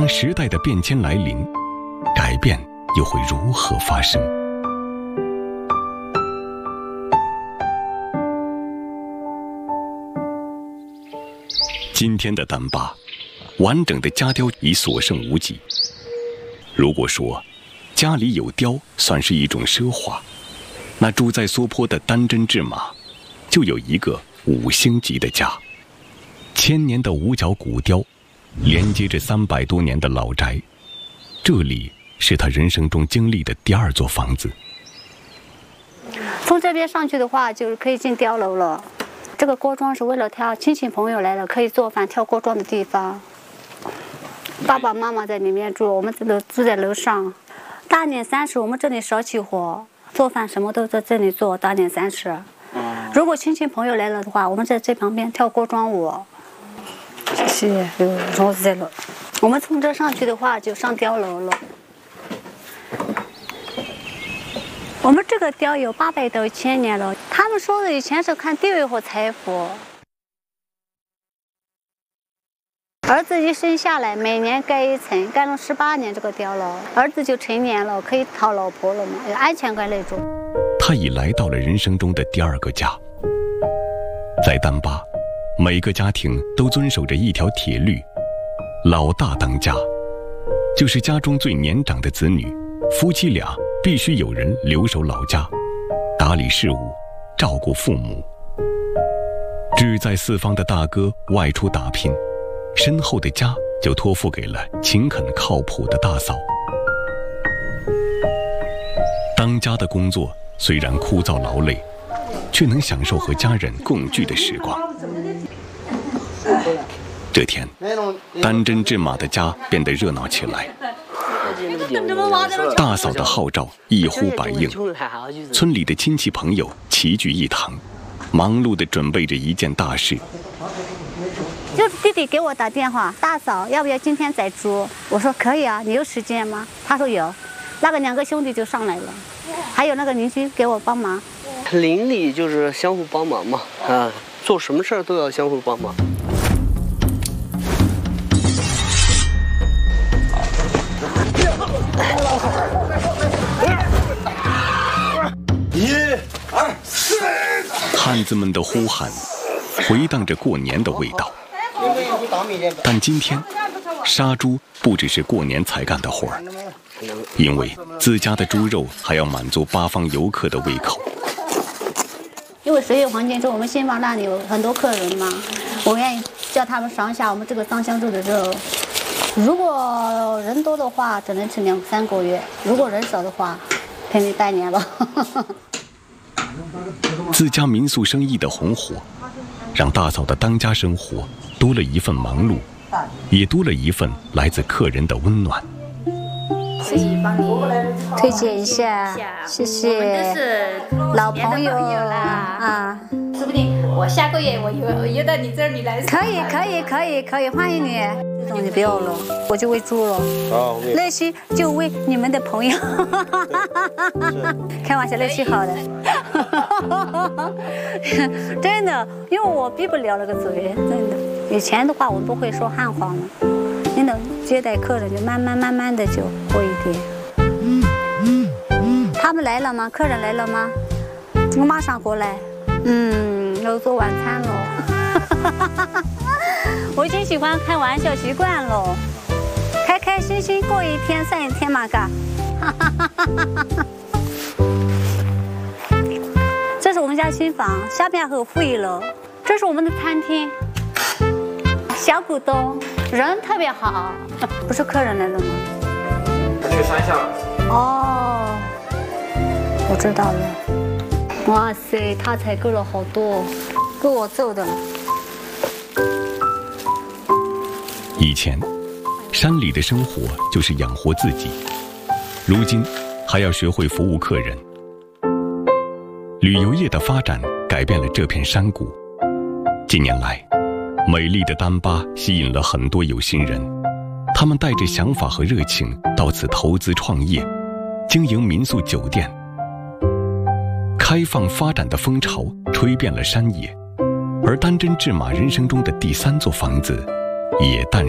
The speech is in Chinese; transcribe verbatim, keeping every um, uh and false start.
当时代的变迁来临，改变又会如何发生？今天的丹巴，完整的家雕已所剩无几。如果说家里有雕算是一种奢华，那住在梭坡的丹真志马，就有一个五星级的家。千年的五角古雕，连接着三百多年的老宅，这里是他人生中经历的第二座房子。 从这边上去的话，就是可以进碉楼了。这个锅庄是为了挑亲戚朋友来了可以做饭挑锅庄的地方。爸爸妈妈在里面住，我们这楼住在楼上。大年三十我们这里烧起火，做饭什么都在这里做。大年三十，如果亲戚朋友来了的话，我们在这旁边跳锅庄舞。谢谢，有桌子在了。我们从这上去的话，就上碉楼了。我们这个碉有八百多一千年了。他们说的以前是看地位和财富。儿子一生下来，每年盖一层，盖了十八年这个碉楼，儿子就成年了，可以讨老婆了嘛，有安全感那种。 他已来到了人生中的第二个家。在丹巴，每个家庭都遵守着一条铁律：老大当家，就是家中最年长的子女，夫妻俩必须有人留守老家，打理事务，照顾父母。志在四方的大哥外出打拼，身后的家就托付给了勤恳靠谱的大嫂。当家的工作虽然枯燥劳累，却能享受和家人共聚的时光。这天，丹真志马的家变得热闹起来。大嫂的号召一呼百应，村里的亲戚朋友齐聚一堂，忙碌地准备着一件大事。 就是弟弟给我打电话，大嫂要不要今天宰猪？我说可以啊，你有时间吗？他说有。那个两个兄弟就上来了，还有那个邻居给我帮忙。 邻里就是相互帮忙嘛，啊，做什么事儿都要相互帮忙。 一、二、三。 汉子们的呼喊回荡着过年的味道。但今天杀猪不只是过年才干的活儿，因为自家的猪肉还要满足八方游客的胃口。 因为十月黄金周，我们新房那里有很多客人嘛，我愿意叫他们尝一下我们这个桑香猪的肉。如果人多的话，只能吃两三个月；如果人少的话，肯定半年了。 自家民宿生意的红火，让大嫂的当家生活多了一份忙碌，也多了一份来自客人的温暖。 谢谢帮你推荐一下，谢谢。 我们都是老朋友啦啊， 说不定我下个月我约约到你这里来。 可以可以可以可以，欢迎你。这种你不要了，我就喂猪了。 啊， 那些就喂你们的朋友。开玩笑，那些好的。真的，因为我闭不了那个嘴，真的。以前的话我不会说汉话嘛，真的接待客人就慢慢慢慢的就会一点。他们来了吗？客人来了吗？我马上过来。嗯，要做晚餐了。我已经喜欢开玩笑习惯了，开开心心过一天算一天嘛，嘎。这是我们家新房，下面还有负一楼。这是我们的餐厅，小股东人特别好。不是客人来了吗？ 他去山下了。 哦，我知道了。哇塞，他采购了好多，给我做的。 以前，山里的生活就是养活自己，如今还要学会服务客人。旅游业的发展改变了这片山谷。近年来，美丽的丹巴吸引了很多有心人，他们带着想法和热情到此投资创业，经营民宿酒店。开放发展的风潮吹遍了山野，而丹真志马人生中的第三座房子也诞